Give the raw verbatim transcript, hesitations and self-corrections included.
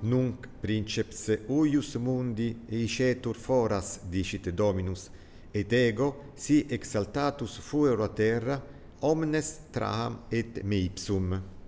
Nunc princeps uius mundi eicetur foras, dicit Dominus, et ego, si exaltatus fuero a terra, omnes traham et me ipsum.